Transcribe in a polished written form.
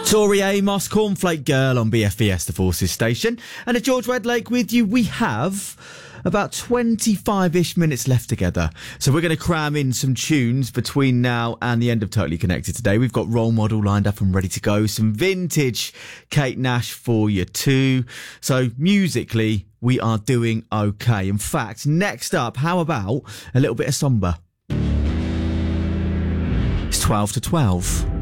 Tori Amos, Cornflake Girl on BFBS, the Forces station. And at George Redlake with you, we have about 25-ish minutes left together. So we're going to cram in some tunes between now and the end of Totally Connected today. We've got Role Model lined up and ready to go. Some vintage Kate Nash for you too. So musically, we are doing okay. In fact, next up, how about a little bit of Somber? It's 12 to 12.